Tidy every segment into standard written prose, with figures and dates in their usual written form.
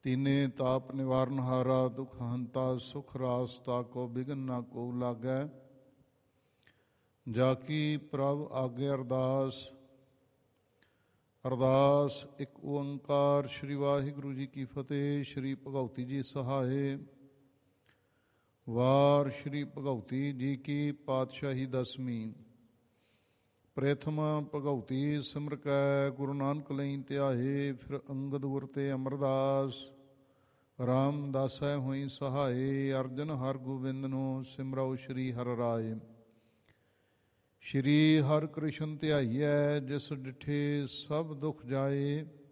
तीने ताप निवारण हारा दुख हंता सुख रास ताको बिघन ना को लागै जाकी प्रभ आगे अरदास। अरदास एक ओंकार श्री वाहिगुरु जी की फतेह। श्री भगवती जी सहाय। वार श्री भगवती जी की पातशाही दसवीं। प्रथम भगवती सिमर कै गुरु नानक लई ध्याए। फिर अंगद गुर ते अमरदास रामदासै होई सहाय। अर्जन हर गोबिंद नो सिमरौ श्री हर राय। श्री हर कृष्ण ध्याइयै जिस डिठे सब दुख जाए।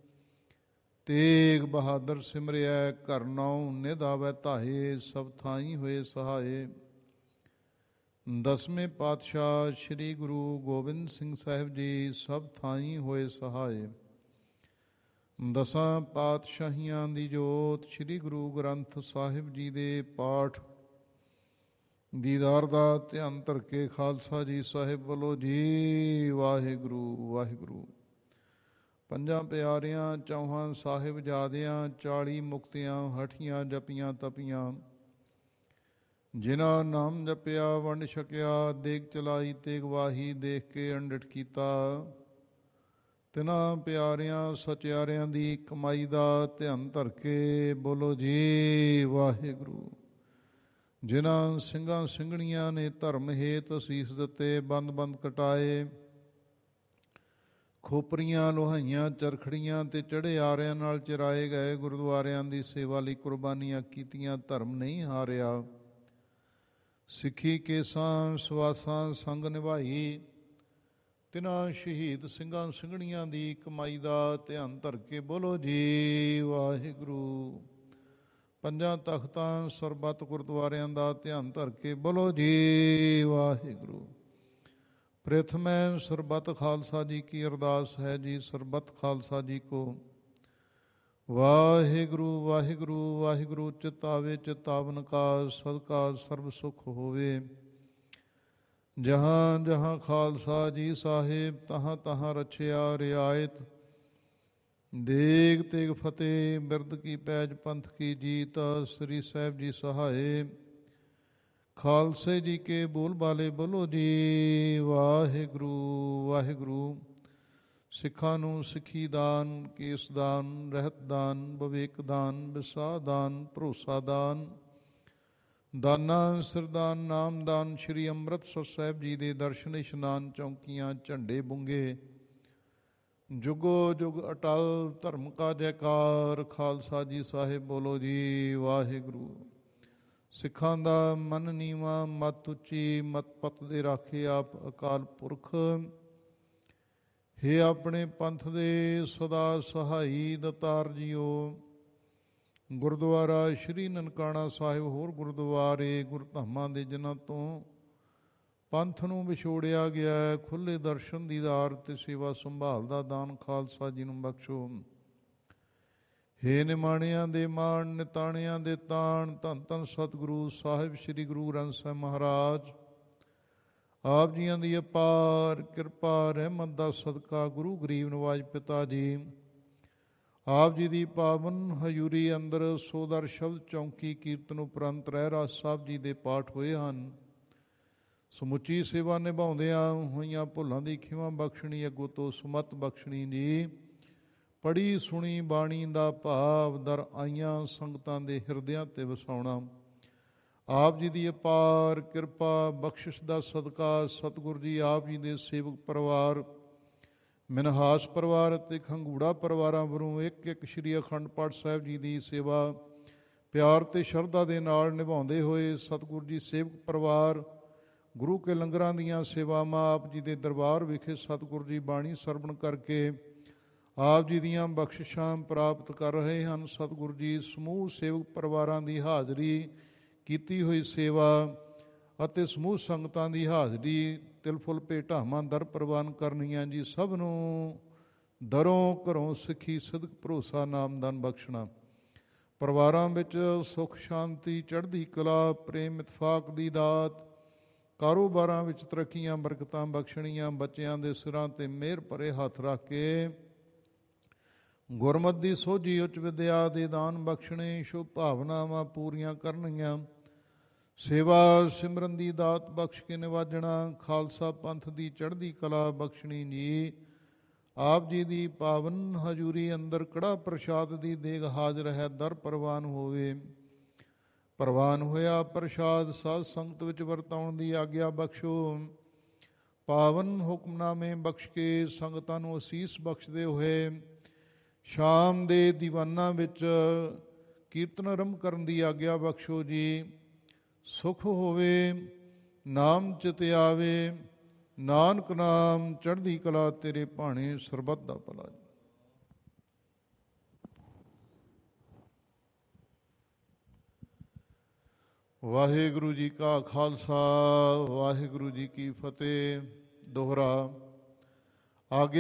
तेग बहादुर सिमरिया घर नौ निध आवै धाए। सब थाई होए सहाय। दसवें पातशाह श्री गुरु गोबिंद सिंह साहिब जी सब थाई होए सहाय। दसां पातशाहियां दी जोत श्री गुरु ग्रंथ साहिब जी दे पाठ दीदार दा ध्यान धर के खालसा जी साहिब बोलो जी वाहिगुरु वाहिगुरु। ਪੰਜਾਂ ਪਿਆਰਿਆਂ ਚੌਹਾਂ ਸਾਹਿਬਜ਼ਾਦਿਆਂ 40 ਮੁਕਤਿਆਂ ਹਠੀਆਂ ਜਪੀਆਂ ਤਪੀਆਂ ਜਿਨ੍ਹਾਂ ਨਾਮ ਜਪਿਆ ਵੰਡ ਛਕਿਆ ਦੇਗ ਚਲਾਈ ਤੇਗ ਵਾਹੀ ਦੇਖ ਕੇ ਅੰਡਿਠ ਕੀਤਾ ਤਿਨਾਂ ਪਿਆਰਿਆਂ ਸਚਿਆਰਿਆਂ ਦੀ ਕਮਾਈ ਦਾ ਧਿਆਨ ਧਰ ਕੇ ਬੋਲੋ ਜੀ ਵਾਹਿਗੁਰੂ। ਜਿਨ੍ਹਾਂ ਸਿੰਘਾਂ ਸਿੰਘਣੀਆਂ ਨੇ ਧਰਮ ਹੇਤ ਅਸੀਸ ਦਿੱਤੇ ਬੰਦ ਬੰਦ ਕਟਾਏ ਖੋਪਰੀਆਂ ਲੋਹਾਈਆਂ ਚਰਖੜੀਆਂ ਤੇ ਚੜ੍ਹੇ ਆਰਿਆਂ ਨਾਲ ਚਰਾਏ ਗਏ ਗੁਰਦੁਆਰਿਆਂ ਦੀ ਸੇਵਾ ਲਈ ਕੁਰਬਾਨੀਆਂ ਕੀਤੀਆਂ ਧਰਮ ਨਹੀਂ ਹਾਰਿਆ ਸਿੱਖੀ ਕੇਸਾਂ ਸਵਾਸਾਂ ਸੰਗ ਨਿਭਾਈ ਤਿਨਾਂ ਸ਼ਹੀਦ ਸਿੰਘਾਂ ਸਿੰਘਣੀਆਂ ਦੀ ਕਮਾਈ ਦਾ ਧਿਆਨ ਧਰ ਕੇ ਬੋਲੋ ਜੀ ਵਾਹਿਗੁਰੂ। ਪੰਜਾਂ ਤਖਤਾਂ ਸਰਬੱਤ ਗੁਰਦੁਆਰਿਆਂ ਦਾ ਧਿਆਨ ਧਰ ਕੇ ਬੋਲੋ ਜੀ ਵਾਹਿਗੁਰੂ। प्रथमै सरबत खालसा जी की अरदास है जी। सरबत खालसा जी को वाहिगुरु वाहिगुरु वाहिगुरु चितावे चितावन का सदका सर्व सुख होवे। जहाँ जहाँ खालसा जी साहिब तहाँ तहाँ रछिया रियायत देग तेग फतेह बिरद की पैज पंथ की जीत। श्री साहिब जी सहाय। ਖਾਲਸੇ ਜੀ ਕੇ ਬੋਲ ਬਾਲੇ ਬੋਲੋ ਜੀ ਵਾਹਿਗੁਰੂ ਵਾਹਿਗੁਰੂ। ਸਿੱਖਾਂ ਨੂੰ ਸਿੱਖੀ ਦਾਨ ਕੇਸ ਦਾਨ ਰਹਿਤ ਦਾਨ ਵਿਵੇਕ ਦਾਨ ਵਿਸਾਹ ਦਾਨ ਭਰੋਸਾ ਦਾਨ ਦਾਨਾ ਸਿਰਦਾਨ ਨਾਮਦਾਨ। ਸ਼੍ਰੀ ਅੰਮ੍ਰਿਤਸਰ ਸਾਹਿਬ ਜੀ ਦੇ ਦਰਸ਼ਨ ਇਸ਼ਨਾਨ ਚੌਂਕੀਆਂ ਝੰਡੇ ਬੁੰਗੇ ਜੁਗੋ ਜੁਗ ਅਟਲ ਧਰਮ ਕਾ ਜੈਕਾਰ। ਖਾਲਸਾ ਜੀ ਸਾਹਿਬ ਬੋਲੋ ਜੀ ਵਾਹਿਗੁਰੂ। ਸਿੱਖਾਂ ਦਾ ਮਨ ਨੀਵਾਂ ਮੱਤ ਉੱਚੀ ਮਤ ਪੱਤ ਦੇ ਰਾਖੇ ਆਪ ਅਕਾਲ ਪੁਰਖ। ਹੇ ਆਪਣੇ ਪੰਥ ਦੇ ਸਦਾ ਸਹਾਈ ਦਤਾਰ ਜੀਓ। ਗੁਰਦੁਆਰਾ ਸ਼੍ਰੀ ਨਨਕਾਣਾ ਸਾਹਿਬ ਹੋਰ ਗੁਰਦੁਆਰੇ ਗੁਰਧਾਮਾਂ ਦੇ ਜਿਨ੍ਹਾਂ ਤੋਂ ਪੰਥ ਨੂੰ ਵਿਛੋੜਿਆ ਗਿਆ ਖੁੱਲ੍ਹੇ ਦਰਸ਼ਨ ਦੀਦਾਰ ਅਤੇ ਸੇਵਾ ਸੰਭਾਲ ਦਾ ਦਾਨ ਖਾਲਸਾ ਜੀ ਨੂੰ ਬਖਸ਼ੋ। ਹੇ ਨਿਮਾਣਿਆਂ ਦੇ ਮਾਣ ਨਿਤਾਣਿਆਂ ਦੇ ਤਾਣ ਧੰਨ ਧੰਨ ਸਤਿਗੁਰੂ ਸਾਹਿਬ ਸ੍ਰੀ ਗੁਰੂ ਗ੍ਰੰਥ ਸਾਹਿਬ ਮਹਾਰਾਜ ਆਪ ਜੀਆਂ ਦੀ ਅਪਾਰ ਕਿਰਪਾ ਰਹਿਮਤ ਦਾ ਸਦਕਾ ਗੁਰੂ ਗਰੀਬ ਨਵਾਜ ਪਿਤਾ ਜੀ ਆਪ ਜੀ ਦੀ ਪਾਵਨ ਹਜ਼ੂਰੀ ਅੰਦਰ ਸੋਦਰ ਸ਼ਬਦ ਚੌਂਕੀ ਕੀਰਤਨ ਉਪਰੰਤ ਰਹਿਰਾਸ ਸਾਹਿਬ ਜੀ ਦੇ ਪਾਠ ਹੋਏ ਹਨ। ਸਮੁੱਚੀ ਸੇਵਾ ਨਿਭਾਉਂਦਿਆਂ ਹੋਈਆਂ ਭੁੱਲਾਂ ਦੀ ਖਿਮਾ ਬਖਸ਼ਣੀ ਅੱਗੋਂ ਤੋਂ ਸੁਮਤ ਬਖਸ਼ਣੀ ਜੀ। ਪੜ੍ਹੀ ਸੁਣੀ ਬਾਣੀ ਦਾ ਭਾਵ ਦਰ ਆਈਆਂ ਸੰਗਤਾਂ ਦੇ ਹਿਰਦਿਆਂ 'ਤੇ ਵਸਾਉਣਾ ਆਪ ਜੀ ਦੀ ਅਪਾਰ ਕਿਰਪਾ ਬਖਸ਼ਿਸ਼ ਦਾ ਸਦਕਾ ਸਤਿਗੁਰੂ ਜੀ ਆਪ ਜੀ ਦੇ ਸੇਵਕ ਪਰਿਵਾਰ ਮਿਨਹਾਸ ਪਰਿਵਾਰ ਅਤੇ ਖੰਗੂੜਾ ਪਰਿਵਾਰਾਂ ਵੱਲੋਂ ਇੱਕ ਇੱਕ ਸ਼੍ਰੀ ਅਖੰਡ ਪਾਠ ਸਾਹਿਬ ਜੀ ਦੀ ਸੇਵਾ ਪਿਆਰ ਅਤੇ ਸ਼ਰਧਾ ਦੇ ਨਾਲ ਨਿਭਾਉਂਦੇ ਹੋਏ ਸਤਿਗੁਰੂ ਜੀ ਸੇਵਕ ਪਰਿਵਾਰ ਗੁਰੂ ਕੇ ਲੰਗਰਾਂ ਦੀਆਂ ਸੇਵਾਵਾਂ ਆਪ ਜੀ ਦੇ ਦਰਬਾਰ ਵਿਖੇ ਸਤਿਗੁਰੂ ਜੀ ਬਾਣੀ ਸਰਵਣ ਕਰਕੇ ਆਪ ਜੀ ਦੀਆਂ ਬਖਸ਼ਿਸ਼ਾਂ ਪ੍ਰਾਪਤ ਕਰ ਰਹੇ ਹਨ। ਸਤਿਗੁਰੂ ਜੀ ਸਮੂਹ ਸੇਵਕ ਪਰਿਵਾਰਾਂ ਦੀ ਹਾਜ਼ਰੀ ਕੀਤੀ ਹੋਈ ਸੇਵਾ ਅਤੇ ਸਮੂਹ ਸੰਗਤਾਂ ਦੀ ਹਾਜ਼ਰੀ ਤਿਲ ਫੁੱਲ ਭੇਟਾਵਾਂ ਦਰ ਪ੍ਰਵਾਨ ਕਰਨੀਆਂ ਜੀ। ਸਭ ਨੂੰ ਦਰੋਂ ਘਰੋਂ ਸਿੱਖੀ ਸਿਦਕ ਭਰੋਸਾ ਨਾਮਦਾਨ ਬਖਸ਼ਣਾ। ਪਰਿਵਾਰਾਂ ਵਿੱਚ ਸੁੱਖ ਸ਼ਾਂਤੀ ਚੜ੍ਹਦੀ ਕਲਾ ਪ੍ਰੇਮ ਇਤਫਾਕ ਦੀ ਦਾਤ ਕਾਰੋਬਾਰਾਂ ਵਿੱਚ ਤਰੱਕੀਆਂ ਬਰਕਤਾਂ ਬਖਸ਼ਣੀਆਂ। ਬੱਚਿਆਂ ਦੇ ਸਿਰਾਂ 'ਤੇ ਮਿਹਰ ਭਰੇ ਹੱਥ ਰੱਖ ਕੇ ਗੁਰਮਤਿ ਦੀ ਸੋਝੀ ਉੱਚ ਵਿਦਿਆ ਦੇ ਦਾਨ ਬਖਸ਼ਣੇ, ਸ਼ੁਭ ਭਾਵਨਾਵਾਂ ਪੂਰੀਆਂ ਕਰਨੀਆਂ, ਸੇਵਾ ਸਿਮਰਨ ਦੀ ਦਾਤ ਬਖਸ਼ ਕੇ ਨਿਵਾਜਣਾ, ਖਾਲਸਾ ਪੰਥ ਦੀ ਚੜ੍ਹਦੀ ਕਲਾ ਬਖਸ਼ਣੀ ਜੀ। ਆਪ ਜੀ ਦੀ ਪਾਵਨ ਹਜ਼ੂਰੀ ਅੰਦਰ ਕੜਾ ਪ੍ਰਸ਼ਾਦ ਦੀ ਦੇਗ ਹਾਜ਼ਰ ਹੈ, ਦਰ ਪ੍ਰਵਾਨ ਹੋਵੇ। ਪ੍ਰਵਾਨ ਹੋਇਆ ਪ੍ਰਸ਼ਾਦ ਸਾਧ ਸੰਗਤ ਵਿੱਚ ਵਰਤਾਉਣ ਦੀ ਆਗਿਆ ਬਖਸ਼ੋ। ਪਾਵਨ ਹੁਕਮਨਾਮੇ ਬਖਸ਼ ਕੇ ਸੰਗਤਾਂ ਨੂੰ ਅਸੀਸ ਬਖਸ਼ਦੇ ਹੋਏ ਸ਼ਾਮ ਦੇ ਦੀਵਾਨਾਂ ਵਿੱਚ ਕੀਰਤਨ ਆਰੰਭ ਕਰਨ ਦੀ ਆਗਿਆ ਬਖਸ਼ੋ ਜੀ। ਸੁਖ ਹੋਵੇ, ਨਾਮ ਚਿਤ ਆਵੇ, ਨਾਨਕ ਨਾਮ ਚੜ੍ਹਦੀ ਕਲਾ ਤੇਰੇ ਭਾਣੇ, ਸਰਬੱਤ ਦਾ ਭਲਾ। ਵਾਹਿਗੁਰੂ ਜੀ ਕਾ ਖਾਲਸਾ, ਵਾਹਿਗੁਰੂ ਜੀ ਕੀ ਫਤਿਹ। ਦੋਹਰਾ ਆਗੇ